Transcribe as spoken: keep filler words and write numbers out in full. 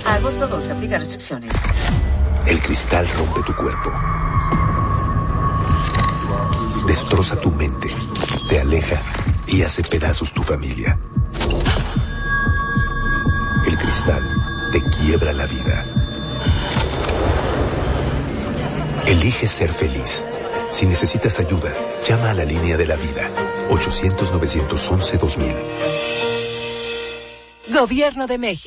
A agosto doce, aplica restricciones. El cristal rompe tu cuerpo. Destroza tu mente, te aleja y hace pedazos tu familia. El cristal te quiebra la vida. Elige ser feliz. Si necesitas ayuda, llama a la línea de la vida. ochocientos, novecientos once, dos mil. Gobierno de México.